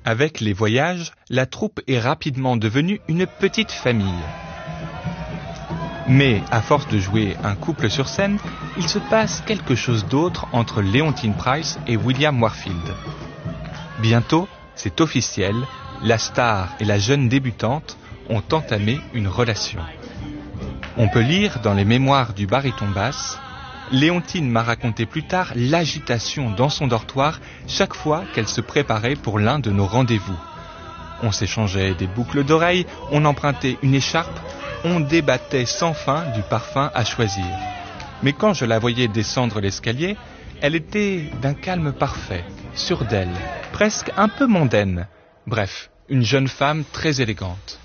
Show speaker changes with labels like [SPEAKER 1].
[SPEAKER 1] Avec les voyages, la troupe est rapidement devenue une petite famille. Mais, à force de jouer un couple sur scène, il se passe quelque chose d'autre entre Leontine Price et William Warfield. Bientôt, c'est officiel, la star et la jeune débutante ont entamé une relation. On peut lire dans les mémoires du baryton basse, Leontine m'a raconté plus tard l'agitation dans son dortoir chaque fois qu'elle se préparait pour l'un de nos rendez-vous. On s'échangeait des boucles d'oreilles, on empruntait une écharpe, on débattait sans fin du parfum à choisir. Mais quand je la voyais descendre l'escalier, elle était d'un calme parfait, sûre d'elle, presque un peu mondaine. Bref, une jeune femme très élégante.